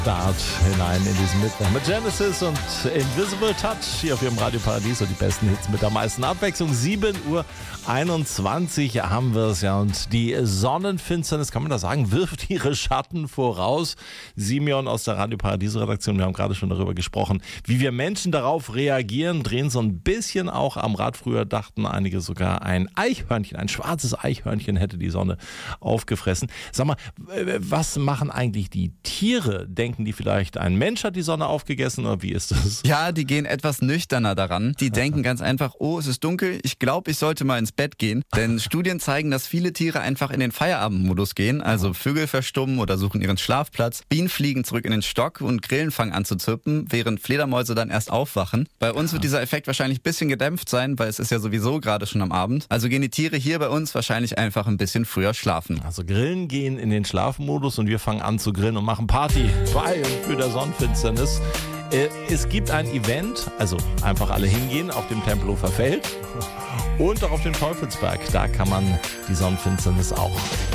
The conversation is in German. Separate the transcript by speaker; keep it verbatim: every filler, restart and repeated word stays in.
Speaker 1: Start hinein in diesen Mittwoch mit Genesis und Invisible Touch hier auf ihrem Radio Paradies und die besten Hits mit der meisten Abwechslung. sieben Uhr einundzwanzig haben wir es ja und die Sonnenfinsternis, kann man das sagen, wirft ihre Schatten voraus. Simeon aus der Radio Paradies Redaktion, wir haben gerade schon darüber gesprochen, wie wir Menschen darauf reagieren, drehen so ein bisschen auch am Rad. Früher dachten einige sogar, ein Eichhörnchen, ein schwarzes Eichhörnchen hätte die Sonne aufgefressen. Sag mal, was machen eigentlich die Tiere? Denken die vielleicht, ein Mensch hat die Sonne aufgegessen oder wie ist das?
Speaker 2: Ja, die gehen etwas nüchterner daran. Die denken ganz einfach, oh, es ist dunkel, ich glaube, ich sollte mal ins Bett gehen. Denn Studien zeigen, dass viele Tiere einfach in den Feierabendmodus gehen. Also Vögel verstummen oder suchen ihren Schlafplatz. Bienen fliegen zurück in den Stock und Grillen fangen an zu zirpen, während Fledermäuse dann erst aufwachen. Bei uns wird dieser Effekt wahrscheinlich ein bisschen gedämpft sein, weil es ist ja sowieso gerade schon am Abend. Also gehen die Tiere hier bei uns wahrscheinlich einfach ein bisschen früher schlafen.
Speaker 1: Also Grillen gehen in den Schlafmodus und wir fangen an zu grillen und machen Party. Bei und für der Sonnenfinsternis. Äh, es gibt ein Event, also einfach alle hingehen auf dem Tempelhofer Feld und auch auf dem Teufelsberg. Da kann man die Sonnenfinsternis auch